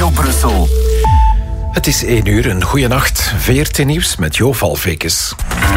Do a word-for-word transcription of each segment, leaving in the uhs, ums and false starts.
Studio Brussel. Het is één uur, een goeie nacht. V R T Nieuws met Jo Valvekes.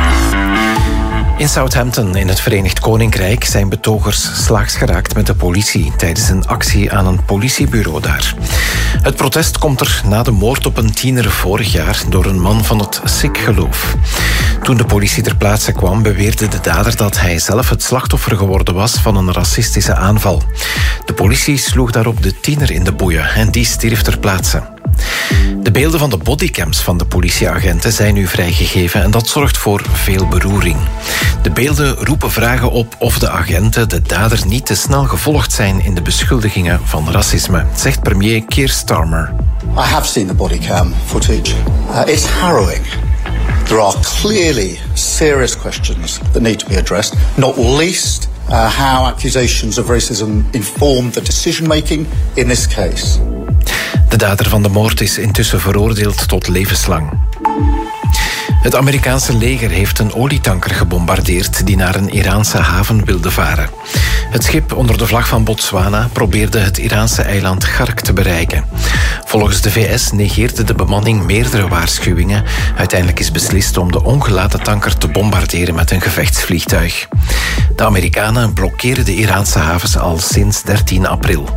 In Southampton in het Verenigd Koninkrijk zijn betogers slaags geraakt met de politie tijdens een actie aan een politiebureau daar. Het protest komt er na de moord op een tiener vorig jaar door een man van het Sikh-geloof. Toen de politie ter plaatse kwam, beweerde de dader dat hij zelf het slachtoffer geworden was van een racistische aanval. De politie sloeg daarop de tiener in de boeien en die stierf ter plaatse. De beelden van de bodycams van de politieagenten zijn nu vrijgegeven en dat zorgt voor veel beroering. De beelden roepen vragen op of de agenten de dader niet te snel gevolgd zijn in de beschuldigingen van racisme, zegt premier Keir Starmer. I have seen the bodycam footage. Uh, it's harrowing. There are clearly serious questions that need to be addressed, not least uh, how accusations of racism informed the decision-making in this case. De dader van de moord is intussen veroordeeld tot levenslang. Het Amerikaanse leger heeft een olietanker gebombardeerd die naar een Iraanse haven wilde varen. Het schip onder de vlag van Botswana probeerde het Iraanse eiland Gark te bereiken. Volgens de V S negeerde de bemanning meerdere waarschuwingen. Uiteindelijk is beslist om de ongeladen tanker te bombarderen met een gevechtsvliegtuig. De Amerikanen blokkeren de Iraanse havens al sinds dertien april.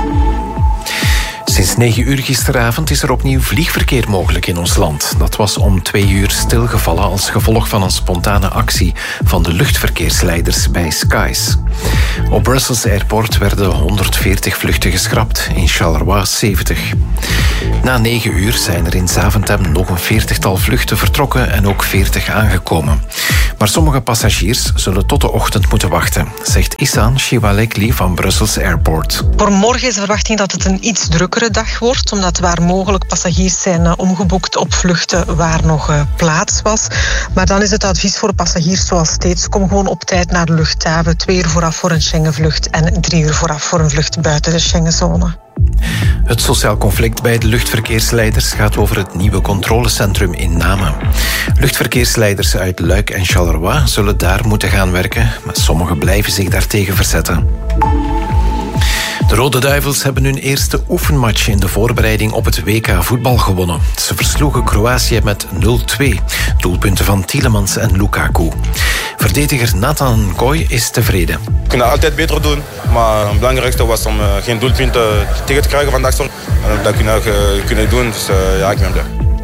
Sinds negen uur gisteravond is er opnieuw vliegverkeer mogelijk in ons land. Dat was om twee uur stilgevallen als gevolg van een spontane actie van de luchtverkeersleiders bij Skies. Op Brussels Airport werden honderdveertig vluchten geschrapt, in Charleroi zeventig. Na negen uur zijn er in Zaventem nog een veertigtal vluchten vertrokken en ook veertig aangekomen. Maar sommige passagiers zullen tot de ochtend moeten wachten, zegt Isan Shivalekli van Brussels Airport. Voor morgen is de verwachting dat het een iets drukkere dag wordt, omdat waar mogelijk passagiers zijn uh, omgeboekt op vluchten waar nog uh, plaats was. Maar dan is het advies voor de passagiers zoals steeds: kom gewoon op tijd naar de luchthaven, twee uur vooraf voor een Schengenvlucht en drie uur vooraf voor een vlucht buiten de Schengenzone. Het sociaal conflict bij de luchtverkeersleiders gaat over het nieuwe controlecentrum in Namen. Luchtverkeersleiders uit Luik en Charleroi zullen daar moeten gaan werken, maar sommigen blijven zich daartegen verzetten. De Rode Duivels hebben hun eerste oefenmatch in de voorbereiding op het W K voetbal gewonnen. Ze versloegen Kroatië met nul twee. Doelpunten van Tielemans en Lukaku. Verdediger Nathan Kooi is tevreden. We kunnen altijd beter doen, maar het belangrijkste was om uh, geen doelpunten tegen te krijgen vandaag. En dat kunnen we kunnen doen, dus uh, ja, ik ben blij.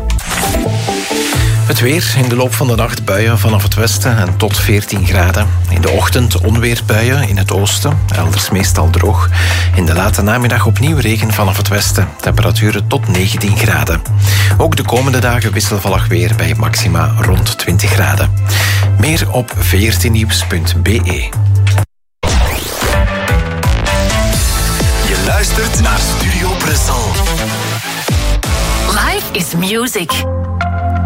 Het weer, in de loop van de nacht buien vanaf het westen en tot veertien graden. In de ochtend onweerbuien in het oosten, elders meestal droog. In de late namiddag opnieuw regen vanaf het westen. Temperaturen tot negentien graden. Ook de komende dagen wisselvallig weer bij maxima rond twintig graden. Meer op v r t nieuws punt b e. Je luistert naar Studio Brussel. Life is music.